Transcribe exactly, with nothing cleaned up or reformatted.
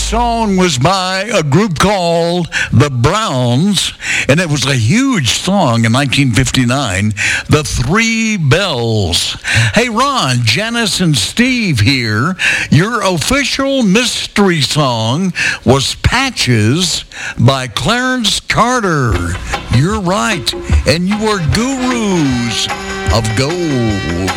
song was by a group called The Browns, and it was a huge song in nineteen fifty-nine, The Three Bells. Hey, Ron, Janice, and Steve here. Your official mystery song was Patches by Clarence Carter. You're right, and you were gurus of gold.